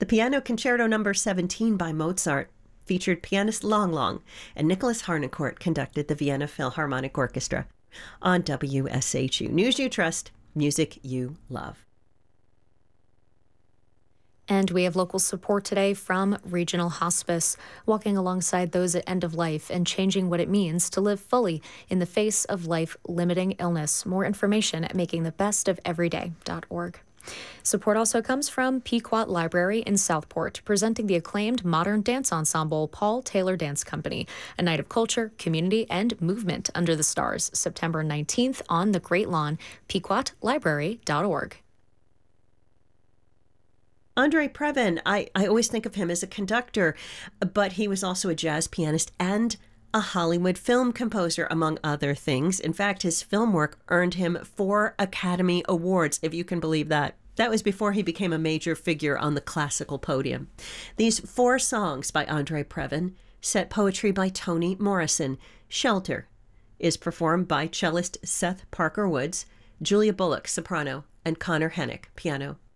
The Piano Concerto No. 17 by Mozart featured pianist Long Long, and Nicholas Harnoncourt conducted the Vienna Philharmonic Orchestra on WSHU. News you trust, music you love. And we have local support today from Regional Hospice, walking alongside those at end of life and changing what it means to live fully in the face of life-limiting illness. More information at makingthebestofeveryday.org. Support also comes from Pequot Library in Southport, presenting the acclaimed modern dance ensemble Paul Taylor Dance Company, a night of culture, community, and movement under the stars, September 19th on the Great Lawn, pequotlibrary.org. Andre Previn, I always think of him as a conductor, but he was also a jazz pianist and a Hollywood film composer, among other things. In fact, his film work earned him 4 Academy Awards, if you can believe that. That was before he became a major figure on the classical podium. These 4 songs by Andre Previn, set poetry by Toni Morrison. Shelter is performed by cellist Seth Parker Woods, Julia Bullock, soprano, and Connor Hennick, piano.